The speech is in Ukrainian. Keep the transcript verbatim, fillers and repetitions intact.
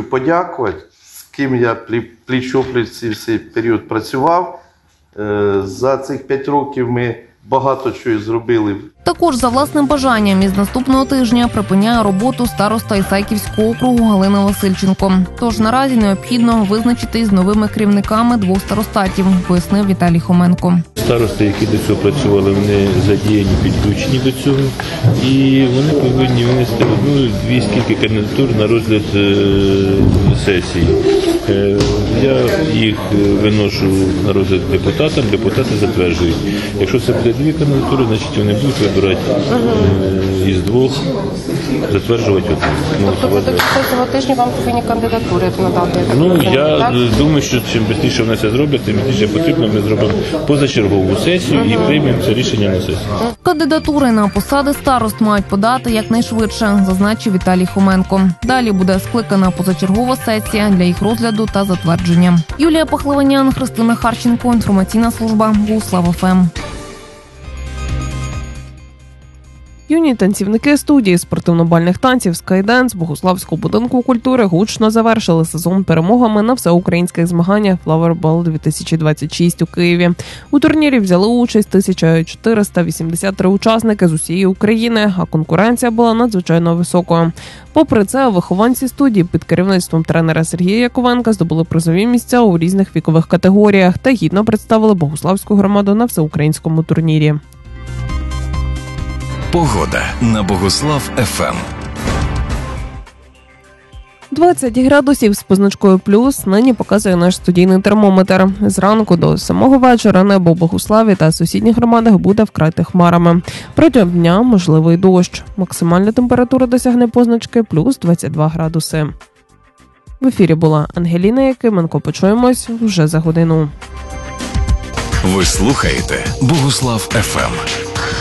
подякувати, з ким я пліч-опліч цей період працював. За цих п'ять років ми багато чого зробили. Також за власним бажанням із наступного тижня припиняє роботу староста Ісаківського округу Галина Васильченко. Тож наразі необхідно визначитись з новими керівниками двох старостатів, пояснив Віталій Хоменко. Старости, які до цього працювали, вони задіяні, підключені до цього. І вони повинні винести одну-дві скільки кандидатур на розгляд сесії. Я їх виношу на розгляд депутатам, депутати затверджують. Якщо це буде дві кандидатури, значить вони будуть вибирати із двох, затверджувати одну. Тобто ви до цього тижня вам повинні кандидатури надати? Ну, я так? думаю, що чим швидше вони це зроблять, тим більше потрібно, ми зробимо позачергову сесію і приймемо це рішення на сесії. Кандидатури на посади старост мають подати якнайшвидше, зазначив Віталій Хоменко. Далі буде скликана позачергова сесія для їх розгляду та затвердження. Юлія Пахливанян, Христина Харченко, інформаційна служба Богуслав еф ем. Юні танцівники студії спортивно-бальних танців «Скайденс» Богуславського будинку культури гучно завершили сезон перемогами на всеукраїнських змаганнях «Флауербол дві тисячі двадцять шість» у Києві. У турнірі взяли участь тисяча чотириста вісімдесят три учасники з усієї України, а конкуренція була надзвичайно високою. Попри це, вихованці студії під керівництвом тренера Сергія Яковенка здобули призові місця у різних вікових категоріях та гідно представили Богуславську громаду на всеукраїнському турнірі. Погода на Богуслав еф ем. двадцять градусів з позначкою плюс нині показує наш студійний термометр. Зранку до самого вечора небо у Богуславі та сусідніх громадах буде вкрите хмарами. Протягом дня можливий дощ. Максимальна температура досягне позначки плюс двадцять два градуси. В ефірі була Ангеліна Якименко. Почуємось вже за годину. Ви слухаєте Богуслав еф ем.